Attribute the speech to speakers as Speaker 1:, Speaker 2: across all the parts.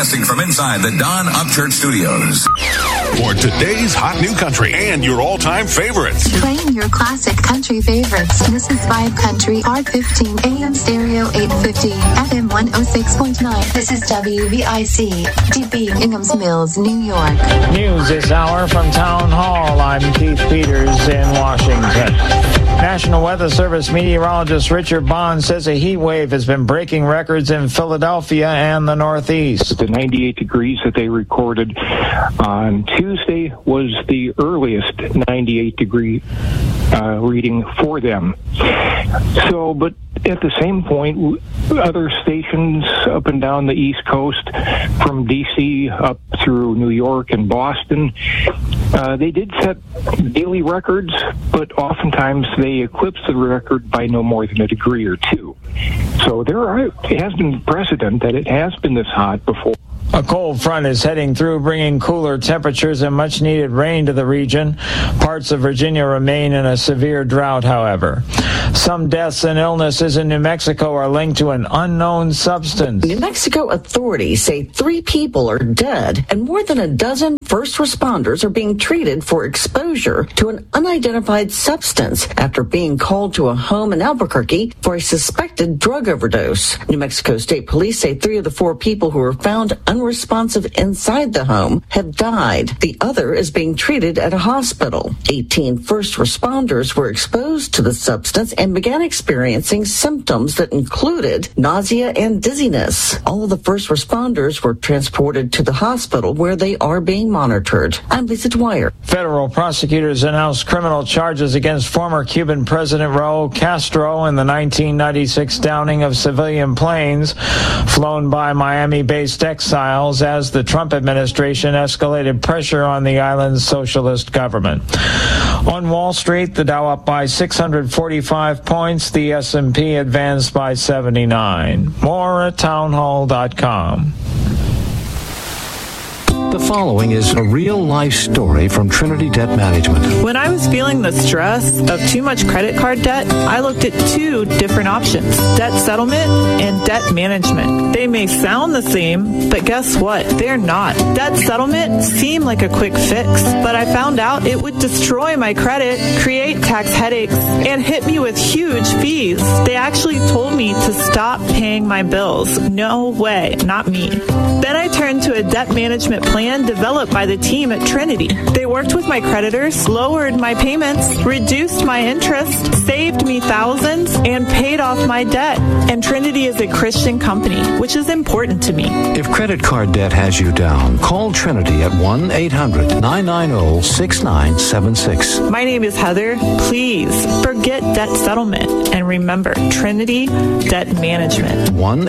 Speaker 1: Broadcasting from inside the Don Upchurch Studios.
Speaker 2: For today's hot new country and your all-time favorites.
Speaker 3: Playing your classic country favorites. This is Vibe Country, R15, AM Stereo 850, FM 106.9. This is WVIC, DB, Inghams Mills, New York.
Speaker 4: News this hour from Town Hall. I'm Keith Peters in Washington. National Weather Service meteorologist Richard Bond says a heat wave has been breaking records in Philadelphia and the Northeast.
Speaker 5: The 98 degrees that they recorded on Tuesday was the earliest 98 degree reading for them. So, but at the same point, other stations up and down the East Coast, from D.C. up through New York and Boston, they did set daily records, but oftentimes they eclipse the record by no more than a degree or two. So it has been precedent that it has been this hot before.
Speaker 4: A cold front is heading through, bringing cooler temperatures and much-needed rain to the region. Parts of Virginia remain in a severe drought, however. Some deaths and illnesses in New Mexico are linked to an unknown substance.
Speaker 6: New Mexico authorities say 3 people are dead and more than a dozen first responders are being treated for exposure to an unidentified substance after being called to a home in Albuquerque for a suspected drug overdose. New Mexico State Police say 3 of the 4 people who were found unresponsive inside the home have died. The other is being treated at a hospital. 18 first responders were exposed to the substance and began experiencing symptoms that included nausea and dizziness. All of the first responders were transported to the hospital where they are being monitored. I'm Lisa Dwyer.
Speaker 4: Federal prosecutors announced criminal charges against former Cuban President Raul Castro in the 1996 downing of civilian planes flown by Miami-based exiles as the Trump administration escalated pressure on the island's socialist government. On Wall Street, the Dow up by 645 points, the S&P advanced by 79. More at townhall.com.
Speaker 7: The following is a real-life story from Trinity Debt Management.
Speaker 8: When I was feeling the stress of too much credit card debt, I looked at 2 different options: debt settlement and debt management. They may sound the same, but guess what? They're not. Debt settlement seemed like a quick fix, but I found out it would destroy my credit, create tax headaches, and hit me with huge fees. They actually told me to stop paying my bills. No way, not me. Then I turned to a debt management plan developed by the team at Trinity. They worked with my creditors, lowered my payments, reduced my interest, saved me thousands, and paid off my debt. And Trinity is a Christian company, which is important to me.
Speaker 7: If credit card debt has you down, call Trinity at 1-800-990-6976.
Speaker 8: My name is Heather. Please forget debt settlement and remember Trinity Debt Management.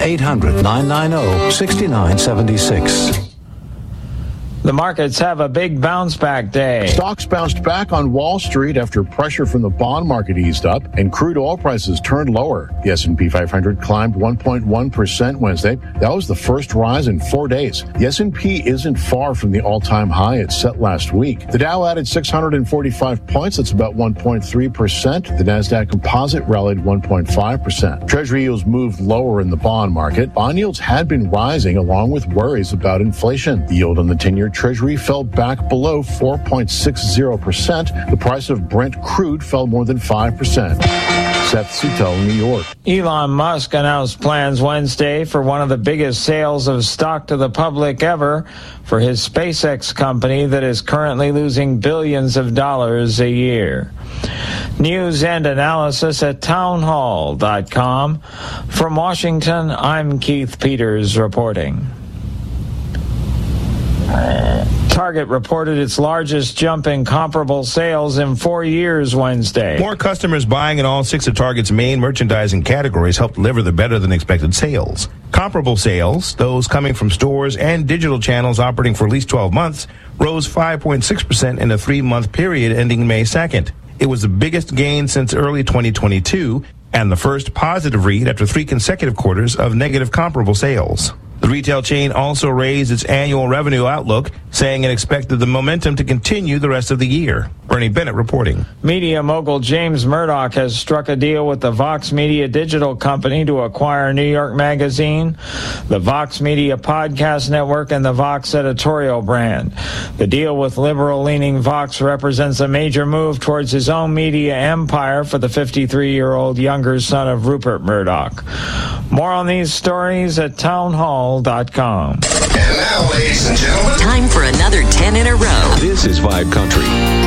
Speaker 7: 1-800-990-6976.
Speaker 4: The markets have a big bounce-back day.
Speaker 9: Stocks bounced back on Wall Street after pressure from the bond market eased up and crude oil prices turned lower. The S&P 500 climbed 1.1% Wednesday. That was the first rise in 4 days. The S&P isn't far from the all-time high it set last week. The Dow added 645 points. That's about 1.3%. The Nasdaq Composite rallied 1.5%. Treasury yields moved lower in the bond market. Bond yields had been rising along with worries about inflation. The yield on the 10-year Treasury fell back below 4.60%. The price of Brent crude fell more than 5%. Seth Sutel, New York.
Speaker 4: Elon Musk announced plans Wednesday for one of the biggest sales of stock to the public ever for his SpaceX company that is currently losing billions of dollars a year. News and analysis at townhall.com. From Washington, I'm Keith Peters reporting. Target reported its largest jump in comparable sales in 4 years Wednesday.
Speaker 10: More customers buying in all 6 of Target's main merchandising categories helped deliver the better-than-expected sales. Comparable sales, those coming from stores and digital channels operating for at least 12 months, rose 5.6% in a 3-month period ending May 2nd. It was the biggest gain since early 2022 and the first positive read after 3 consecutive quarters of negative comparable sales. The retail chain also raised its annual revenue outlook, saying it expected the momentum to continue the rest of the year. Bernie Bennett reporting.
Speaker 4: Media mogul James Murdoch has struck a deal with the Vox Media digital company to acquire New York Magazine, the Vox Media podcast network, and the Vox editorial brand. The deal with liberal-leaning Vox represents a major move towards his own media empire for the 53-year-old younger son of Rupert Murdoch. More on these stories at townhall.com.
Speaker 1: And now, ladies and gentlemen,
Speaker 11: time for another 10 in a row.
Speaker 2: This is Vibe Country.